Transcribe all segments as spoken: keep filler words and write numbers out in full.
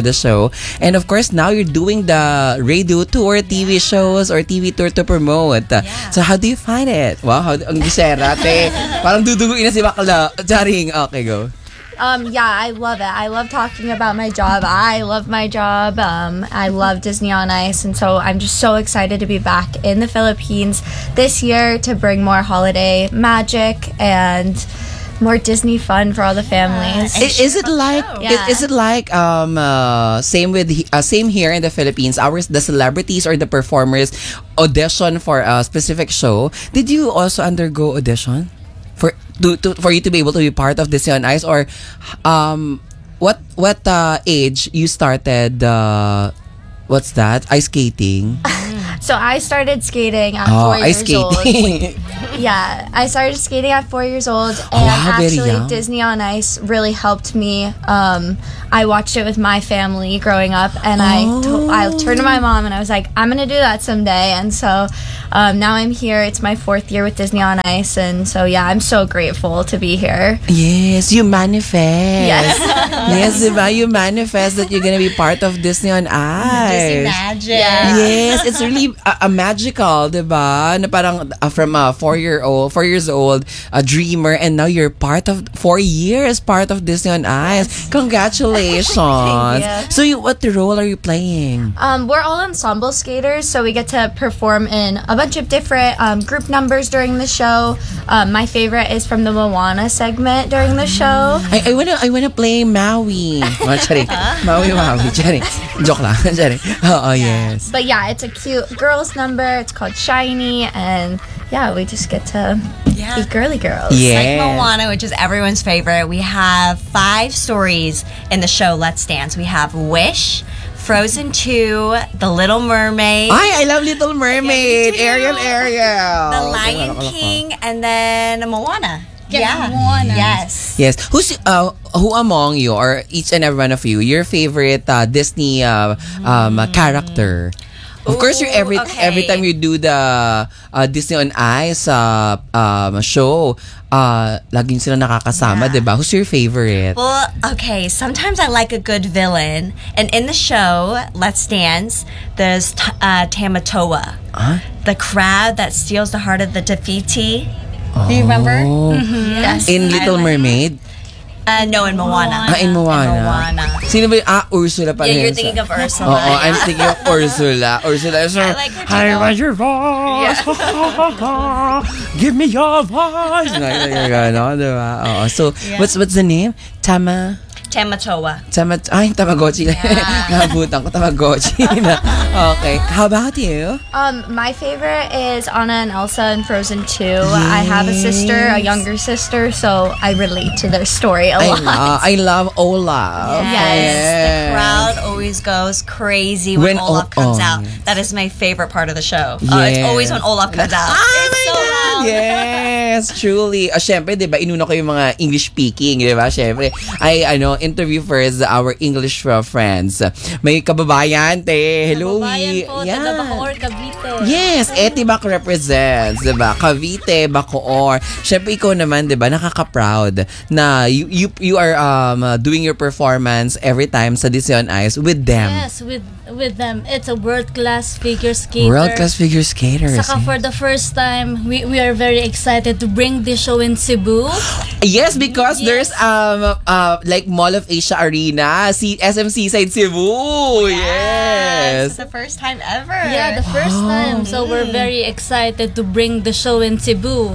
for the show. And of course, now you're doing the radio tour, T V shows, or T V tour to promote. So how do you find it? Wow, how, ang gisera, te. Parang duduguin na si bakla. Charing, okay, go. Um, yeah, I love it. I love talking about my job. I love my job. Um, I love Disney on Ice. And so I'm just so excited to be back in the Philippines this year to bring more holiday magic and more Disney fun for all the families. Is, is it like Yeah. is, is it like um uh, same with he- uh, same here in the Philippines? Ours, the celebrities or the performers audition for a specific show. Did you also undergo audition for to, to for you to be able to be part of Disney on Ice, or um what what uh, age you started uh, what's that ice skating? So I started skating at Oh, four ice years old. skating. Yeah, I started skating at four years old, and wow, very actually young. Disney on Ice really helped me. Um, I watched it with my family growing up, and I to- I turned to my mom and I was like, I'm gonna do that someday. And so um, now I'm here. It's my fourth year with Disney on Ice, and so yeah, I'm so grateful to be here. Yes, you manifest. Yes. Yes, diba? You manifest that you're gonna be part of Disney on Ice. Disney magic. Yes, it's really a, a magical, diba? Na parang uh, from a four-year-old, four years old, a dreamer, and now you're part of four years part of Disney on Ice. Congratulations! Thank you. So, you, what role are you playing? Um, we're all ensemble skaters, so we get to perform in a bunch of different um, group numbers during the show. Um, my favorite is from the Moana segment during the show. I, I wanna I wanna play Maui. Oh, sorry. Maui, Maui. Sorry. Joke lang. Sorry. Oh, yes. But yeah, it's a cute girls number. It's called Shiny, and yeah, we just get to Yeah. be girly girls. Yeah. Like Moana, which is everyone's favorite. We have five stories in the show Let's Dance. We have Wish, Frozen two, The Little Mermaid, Ay, I love Little Mermaid. Yeah, me too. Ariel, Ariel. The Lion Wala, wala, wala. King, and then Moana. Yeah, Moana. Yes. Yes. Who's uh who among you, or each and every one of you, your favorite uh, Disney uh, um character? Of course, you're every Ooh, okay. every time you do the uh, Disney on Ice uh, um, show, uh, laging sila nakakasama, Yeah. diba? Who's your favorite? Well, okay, sometimes I like a good villain. And in the show, Let's Dance, there's t- uh, Tamatoa, Huh? the crab that steals the heart of the Tafiti. Do you remember? Oh. Yes. In Little Mermaid? Uh, no, in Moana. Ah, in Moana. In Moana. Sino ba yung, ah, Ursula pala Yeah, you're yun sa- thinking of Ursula. Oo, I'm thinking of Ursula. Ursula is I like her too. I want your voice. Give me your voice. Like, like, gano'n, diba? Oo. So, what's what's the name? Tama? Tamatoa. Tama, ay, Tamagotchi. Nabutan ko, Tamagotchi. Okay. How about you? Um, my favorite is Anna and Elsa in Frozen two. I have a sister, a younger sister, so I relate to their story a I, lot. love, I love Olaf. Yes. The crowd always goes crazy when, When Olaf O- comes oh. out. That is my favorite part of the show. Uh, it's Yes. always when Olaf comes out. It's so loud. Yes, truly. Uh, Siyempre, di ba, inuna ko yung mga English speaking, di ba? Siyempre, I, ano, interview first our English uh, friends. May kababayan, te. Hello. Kababayan po, Yeah. taga Bacoor, Cavite. Yes, Etibac represents, di ba? Cavite, Bacoor. Siyempre, ikaw naman, di ba, nakaka-proud na you, you, you are um, uh, doing your performance every time sa Disney on Ice with them. Yes, with with them. It's a world-class figure skater. World-class figure skaters. Saka for the first time, we, we are very excited to bring this show in Cebu. Yes, because there's um uh like Mall of Asia Arena, si S M Seaside Cebu. Yes. It's the first time ever. Yeah, the first Oh. time. So we're very excited to bring the show in Cebu.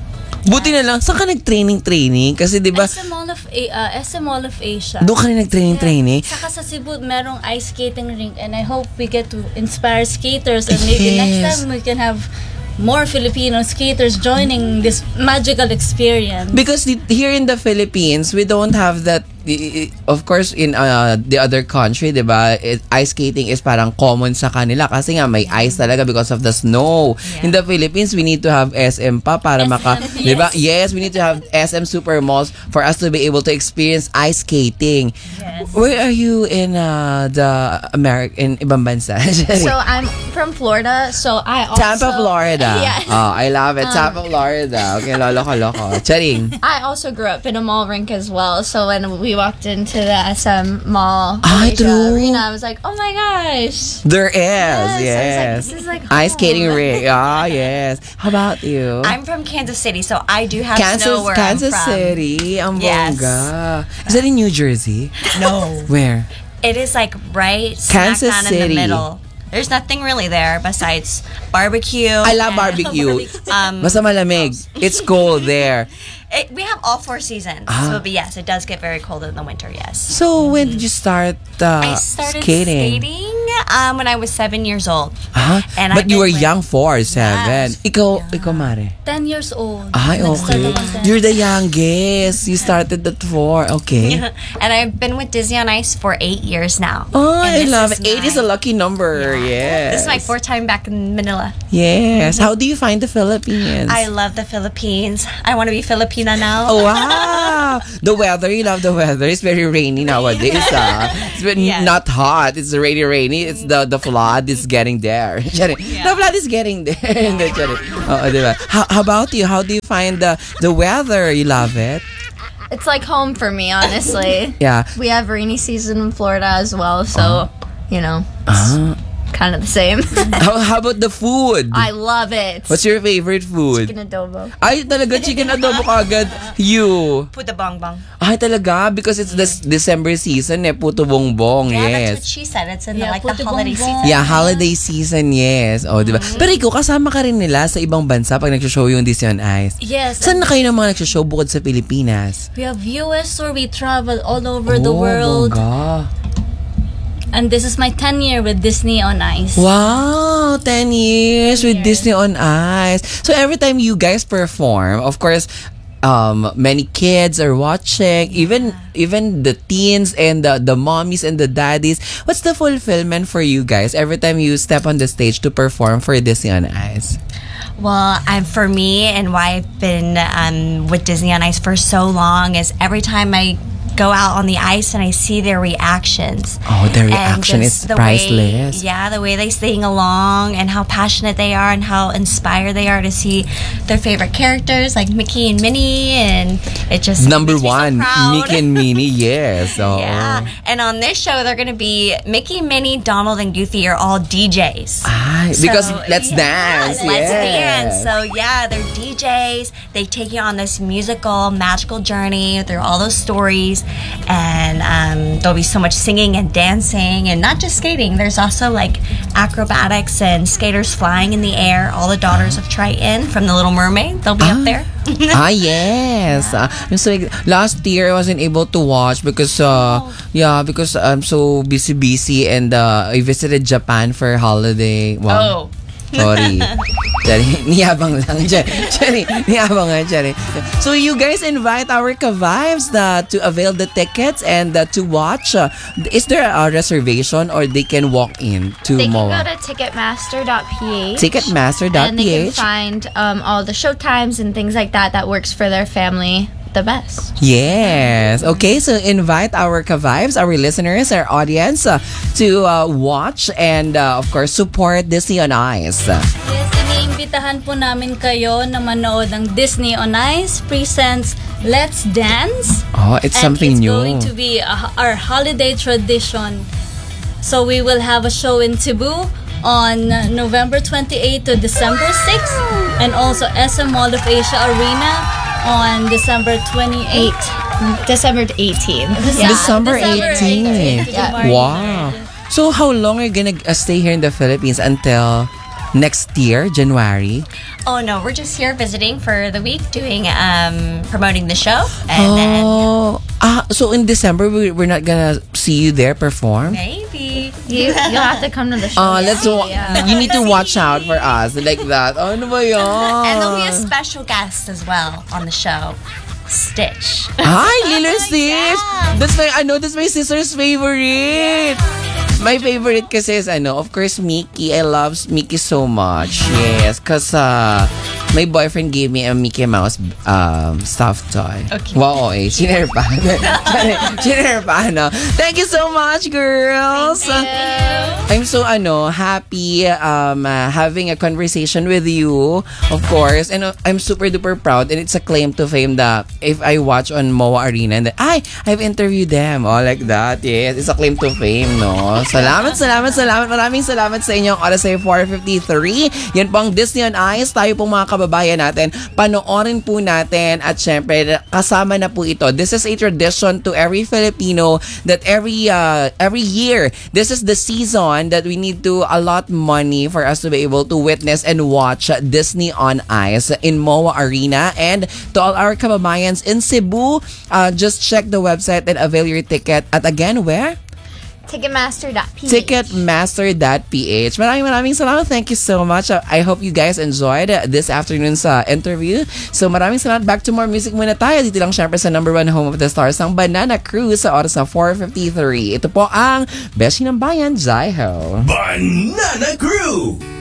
Buti na lang, saan ka nag-training-training? Kasi di ba, S M Mall of, A- uh, S M Mall of Asia. doon ka rin nag-training-training? Saka sa Cebu, merong ice skating rink, and I hope we get to inspire skaters, and maybe next Yes. time we can have more Filipino skaters joining this magical experience. Because the, here in the Philippines, we don't have that. i- i- Of course, in uh, the other country, di ba, it- ice skating is parang common sa kanila kasi nga may ice talaga because of the snow. In the Philippines, we need to have S M pa para maka, S M, di ba? Yes, we need to have S M super malls for us to be able to experience ice skating. Where are you in uh, the American, in ibang bansa? So I'm from Florida, so I also Tampa, Florida. Yes. Oh, I love it. Tampa, Florida. Okay, lolo ko, loko. Charing. I also grew up in a mall rink as well. So when we walked into the S M Mall Ah, Malaysia true. Arena, I was like, oh my gosh. There is, Yes, yes. I was like, this is like Ice home. skating rink. Ah, yes. How about you? I'm from Kansas City, so I do have Kansas, snow where Kansas I'm from. City. Ang Yes. bongga. Is that in New Jersey? No. Where? It is like right Kansas smack down City. in the middle. There's nothing really there besides barbecue. I love and- barbecue. Um, Basta malamig. It's cold there. it, we have all four seasons. Ah. So, but yes, it does get very cold in the winter, yes. So, when did you start uh, I started skating? skating, um, when I was seven years old. Uh-huh. And But I've you been were with- young for seven. Yes. Ikaw, ikaw, Mare. ten years old. Ay, Nag-start okay. ako ten. You're the youngest. You started at four. Okay. And I've been with Disney on Ice for eight years now. Oh, And I this love is it. Eight is a my- lucky number. Yes. This is my fourth time back in Manila. Yes. How do you find the Philippines? I love the Philippines. I want to be Filipina now. Oh, wow. The weather, you love the weather. It's very rainy nowadays. Ah. It's been Yes. not hot. It's really rainy. It's the the flood is getting there. Charing. The flood is getting there. Hindi, charing. Oo, diba? How, how about you? How do you find the the weather? You love it? It's like home for me, honestly. Yeah. We have rainy season in Florida as well, so, you know, Ah. kind of the same. How, how about the food? I love it. What's your favorite food? Chicken adobo. Ay, talaga, chicken adobo kagad. You. Put the bong bong. Ay, talaga, because it's the s- December season eh, puto bongbong, Yeah, that's yes. what she said. It's in Yeah, the, like the puto holiday bongbong. season. Yeah, holiday season, yes. O, di ba? Pero ikaw, kasama ka rin nila sa ibang bansa pag nagsho-show yung Disney on Ice. Yes. Saan na kayo ng mga nagsho-show bukod sa Pilipinas? We have U S tour. We travel all over the Oh, world. bongga. And this is my ten year with Disney on Ice. Wow, ten years with Disney on Ice. So every time you guys perform, of course, um, many kids are watching, even even the teens and the, the mommies and the daddies. What's the fulfillment for you guys every time you step on the stage to perform for Disney on Ice? Well, um, for me and why I've been um, with Disney on Ice for so long is every time I go out on the ice and I see their reactions. Oh, their And reaction just is the priceless. Way, yeah, the way they sing along and how passionate they are and how inspired they are to see their favorite characters like Mickey and Minnie, and it just Number makes me so one, proud. Mickey and Minnie, yes. Oh. Yeah, and on this show they're gonna be Mickey, Minnie, Donald, and Goofy are all D Js. Ay, because So, let's yeah, dance. Let's yes. dance. So yeah, they're D Js. They take you on this musical, magical journey through all those stories, and um, there'll be so much singing and dancing, and not just skating. There's also like acrobatics and skaters flying in the air. All the daughters of Triton from The Little Mermaid, they'll be up there. ah, yes. Ah, I'm so ex- last year I wasn't able to watch because uh yeah, because I'm so busy busy and uh, I visited Japan for holiday. Wow. Oh. Sorry. Sorry. Niyabang lang. Sorry. Niyabang nga. Sorry. So you guys invite our ka-vibes na to avail the tickets and uh, to watch. Uh, is there a reservation or they can walk in to They can M O go A? to ticketmaster dot p h. Ticketmaster dot And they p h. can find um, all the show times and things like that that works for their family the best. Yes. Okay, so invite our ka-vibes, our listeners, our audience uh, to uh, watch and uh, of course support Disney on Ice. Yes, iniimbitahan po namin kayo na manood ng Disney on Ice presents Let's Dance. Oh, it's And something it's new. going to be a, our holiday tradition. So we will have a show in Cebu on November twenty-eighth to December sixth, and also S M Mall of Asia Arena on December twenty-eighth. December eighteenth. Yeah, December December eighteenth. eighteenth. Yeah. Wow. So how long are you gonna uh, stay here in the Philippines until next year, January? Oh no, we're just here visiting for the week, doing um, promoting the show, and then Oh, ah, so in December we, we're not gonna see you there perform. maybe. You, you'll have to come to the show. Uh, let's wa- Yeah. you need to watch out for us like that. Oh, ano ba yan? And there'll be a special guest as well on the show, Stitch. Hi, Lilo and Stitch! That's my, ano, that's my sister's favorite. My favorite kasi is, ano, of course, Mickey. I love Mickey so much. Yes, cause, uh, my boyfriend gave me a Mickey Mouse um, stuffed toy. Okay. Wow, eh. Chinere pa. Chinere pa, no? Thank you so much, girls. I'm so, ano, happy um, uh, having a conversation with you, of course. And uh, I'm super duper proud. And it's a claim to fame that if I watch on M O A Arena, and that, ay, I've interviewed them. Oh, like that. Yes, it's a claim to fame, no? Salamat, salamat, salamat. Maraming salamat sa inyong oras ay four fifty-three. Yan po ang Disney on Ice. Tayo pong mga kababayan natin. Panoorin po natin. At syempre, kasama na po ito. This is a tradition to every Filipino that every uh, every year, this is the season that we need to allot money for us to be able to witness and watch Disney on Ice in M O A Arena. And to all our kababayans in Cebu, uh, just check the website and avail your ticket. At again, where? Ticketmaster dot p h. Ticketmaster dot p h. Maraming maraming salamat. Thank you so much. I hope you guys enjoyed this afternoon's uh, interview. So maraming salamat. Back to more music muna tayo. Dito lang syempre sa number one home of the stars ng Banana Crew sa oras na four fifty-three. Ito po ang Beshi ng Bayan, Jaiho. Banana Crew!